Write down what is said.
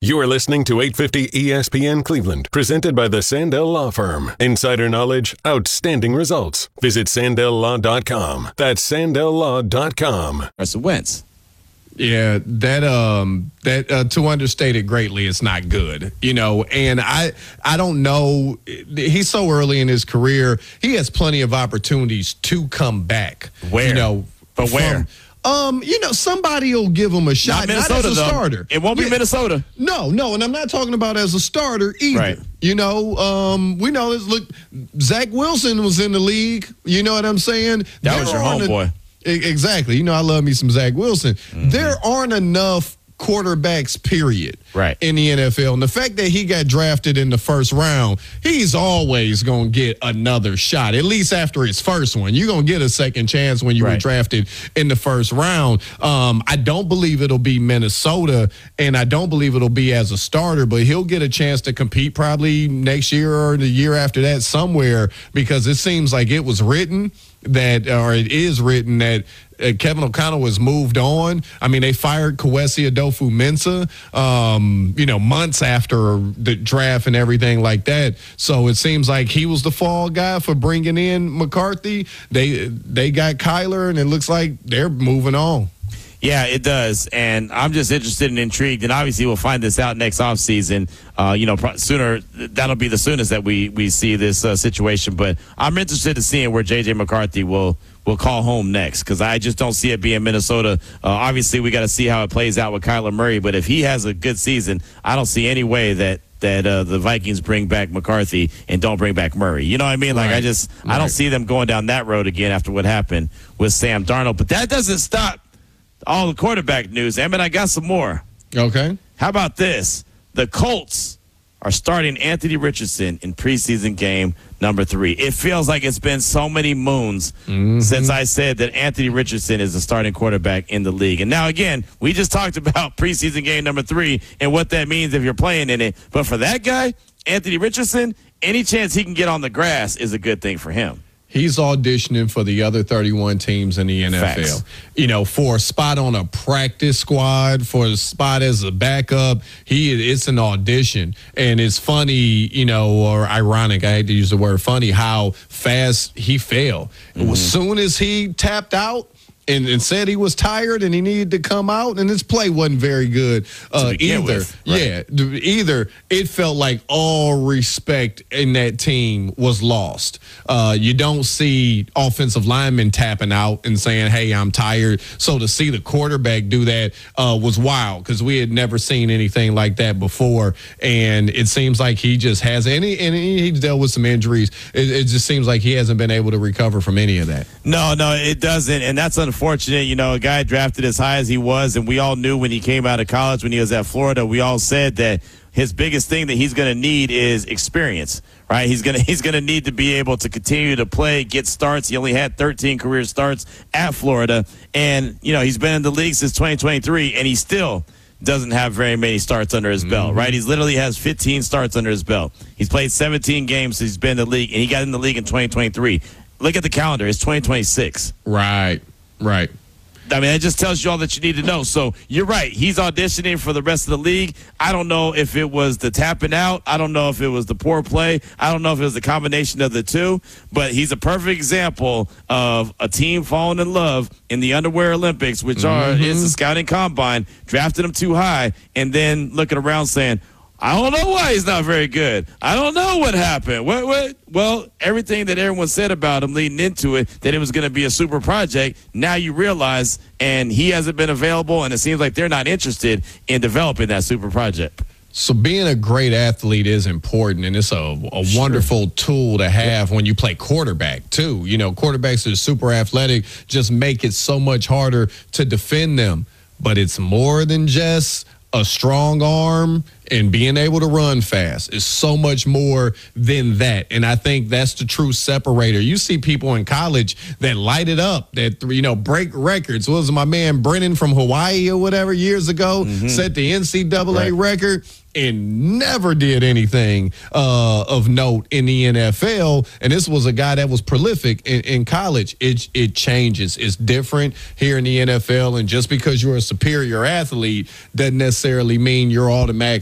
You are listening to 850 ESPN Cleveland, presented by the Sandell Law Firm. Insider knowledge, outstanding results. Visit SandellLaw.com. That's SandellLaw.com. Carson Wentz. Yeah, that to understate it greatly, it's not good, And I don't know. He's so early in his career. He has plenty of opportunities to come back. Where? But where? Somebody will give him a shot. Not Minnesota, not as a starter. It won't be Minnesota. No, and I'm not talking about as a starter either. Right. We know this. Look, Zach Wilson was in the league. You know what I'm saying? That was your homeboy. Exactly. I love me some Zach Wilson. Mm-hmm. There aren't enough quarterbacks, period, right, in the NFL. And the fact that he got drafted in the first round, he's always going to get another shot, at least after his first one. You're going to get a second chance when you were drafted in the first round. I don't believe it'll be Minnesota, and I don't believe it'll be as a starter, but he'll get a chance to compete probably next year or the year after that somewhere, because it seems like it was written that, or it is written that Kevin O'Connell has moved on. I mean, they fired Kwesi Adofo-Mensah, months after the draft and everything like that. So it seems like he was the fall guy for bringing in McCarthy. They got Kyler, and it looks like they're moving on. Yeah, it does. And I'm just interested and intrigued. And obviously we'll find this out next offseason. Sooner, that'll be the soonest that we see this situation. But I'm interested in seeing where J.J. McCarthy will call home next, because I just don't see it being Minnesota. Obviously, we got to see how it plays out with Kyler Murray. But if he has a good season, I don't see any way that the Vikings bring back McCarthy and don't bring back Murray. You know what I mean? Like, I don't see them going down that road again after what happened with Sam Darnold. But that doesn't stop all the quarterback news. Emmett, I got some more. Okay. How about this? The Colts are starting Anthony Richardson in preseason game number 3. It feels like it's been so many moons since I said that Anthony Richardson is the starting quarterback in the league. And now, again, we just talked about preseason game number 3 and what that means if you're playing in it. But for that guy, Anthony Richardson, any chance he can get on the grass is a good thing for him. He's auditioning for the other 31 teams in the NFL. Facts. For a spot on a practice squad, for a spot as a backup, it's an audition. And it's funny, or ironic, I hate to use the word funny, how fast he fell. As soon as he tapped out and said he was tired and he needed to come out, and his play wasn't very good either. Yeah, either it felt like all respect in that team was lost. You don't see offensive linemen tapping out and saying, hey, I'm tired. So to see the quarterback do that was wild, because we had never seen anything like that before. And it seems like he just has he's dealt with some injuries. It just seems like he hasn't been able to recover from any of that. No, it doesn't. And that's unfortunate. A guy drafted as high as he was, and we all knew when he came out of college, when he was at Florida, we all said that his biggest thing that he's going to need is experience, right? He's going to need to be able to continue to play, get starts. He only had 13 career starts at Florida, and he's been in the league since 2023, and he still doesn't have very many starts under his belt, right? He literally has 15 starts under his belt. He's played 17 games since he's been in the league, and he got in the league in 2023. Look at the calendar. It's 2026. Right. I mean, that just tells you all that you need to know. So you're right. He's auditioning for the rest of the league. I don't know if it was the tapping out. I don't know if it was the poor play. I don't know if it was the combination of the two. But he's a perfect example of a team falling in love in the Underwear Olympics, which is the scouting combine, drafted him too high, and then looking around saying, I don't know why he's not very good. I don't know what happened. What? Well, everything that everyone said about him leading into it, that it was going to be a super project, now you realize, and he hasn't been available, and it seems like they're not interested in developing that super project. So being a great athlete is important, and it's a wonderful tool to have when you play quarterback, too. Quarterbacks are super athletic, just make it so much harder to defend them. But it's more than just a strong arm and being able to run fast. Is so much more than that. And I think that's the true separator. You see people in college that light it up, that, break records. What was my man Brennan from Hawaii or whatever years ago, set the NCAA record and never did anything of note in the NFL. And this was a guy that was prolific in college. It changes. It's different here in the NFL. And just because you're a superior athlete doesn't necessarily mean you're automatically